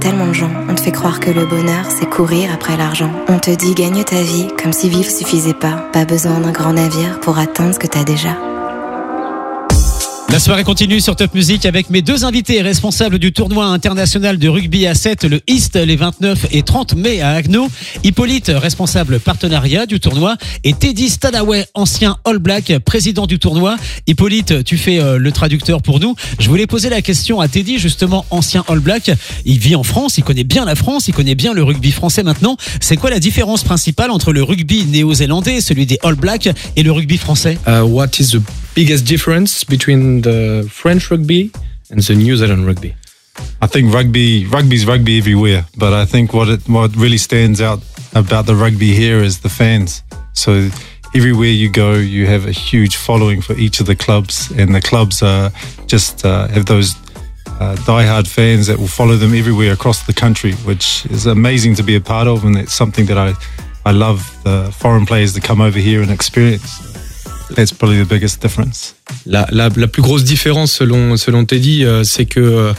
Tellement de gens, on te fait croire que le bonheur, c'est courir après l'argent. On te dit gagne ta vie, comme si vivre suffisait pas. Pas besoin d'un grand navire pour atteindre ce que t'as déjà. La soirée continue sur Top Music avec mes deux invités responsables du tournoi international de rugby à 7, le East, les 29 et 30 mai à Haguenau. Hippolyte, responsable partenariat du tournoi, et Teddy Stanaway, ancien All Black, président du tournoi. Hippolyte, tu fais le traducteur pour nous. Je voulais poser la question à Teddy, justement, ancien All Black. Il vit en France, il connaît bien la France, il connaît bien le rugby français maintenant. C'est quoi la différence principale entre le rugby néo-zélandais, celui des All Blacks, et le rugby français? What is the biggest difference between the French rugby and the New Zealand rugby? I think rugby's rugby everywhere, but I think what really stands out about the rugby here is the fans. So everywhere you go, you have a huge following for each of the clubs, and the clubs just have those diehard fans that will follow them everywhere across the country, which is amazing to be a part of, and it's something that I love the foreign players to come over here and experience. That's probably the biggest difference. La plus grosse différence selon Teddy, c'est que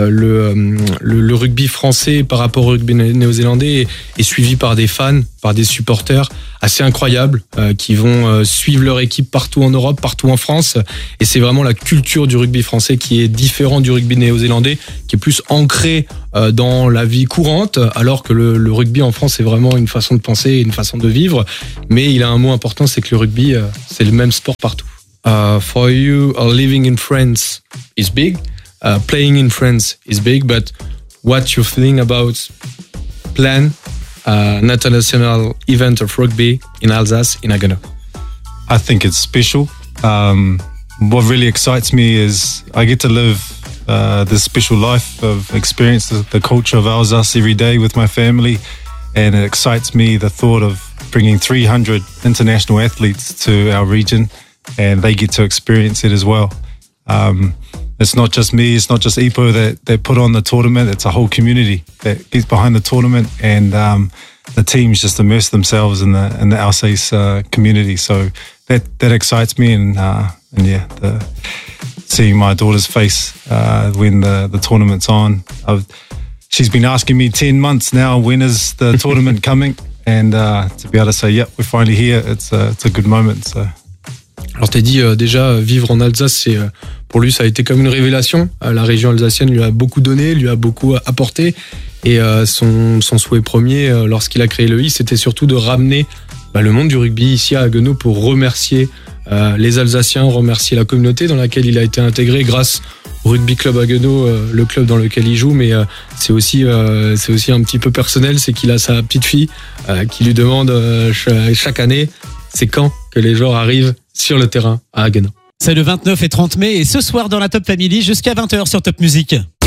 le rugby français par rapport au rugby néo-zélandais est suivi par des fans, par des supporters assez incroyables qui vont suivre leur équipe partout en Europe, partout en France. Et c'est vraiment la culture du rugby français qui est différente du rugby néo-zélandais, qui est plus ancré dans la vie courante, alors que le rugby en France c'est vraiment une façon de penser et une façon de vivre. Mais il a un mot important, c'est que le rugby c'est le même sport partout. For you, living in France is big. Playing in France is big, but what you're feeling about plan an international event of rugby in Alsace, in Haguenau? I think it's special. What really excites me is I get to live this special life of experience the culture of Alsace every day with my family, and it excites me the thought of bringing 300 international athletes to our region, and they get to experience it as well. It's not just me, it's not just Ipo that put on the tournament, it's a whole community that gets behind the tournament, and the teams just immerse themselves in the Alsace community. So that excites me, and yeah, seeing my daughter's face when the tournament's on. She's been asking me 10 months now, when is the tournament coming? And to be able to say, yep, we're finally here, it's a good moment. So. Alors t'as dit déjà vivre en Alsace, pour lui ça a été comme une révélation. La région alsacienne lui a beaucoup donné, lui a beaucoup apporté, et son souhait premier lorsqu'il a créé le I, c'était surtout de ramener le monde du rugby ici à Haguenau pour remercier les Alsaciens, remercier la communauté dans laquelle il a été intégré grâce au Rugby Club Haguenau, le club dans lequel il joue. Mais c'est aussi un petit peu personnel, c'est qu'il a sa petite fille qui lui demande chaque année, c'est quand que les joueurs arrivent sur le terrain à Haguenau. C'est le 29 et 30 mai, et ce soir dans la Top Family jusqu'à 20h sur Top Music.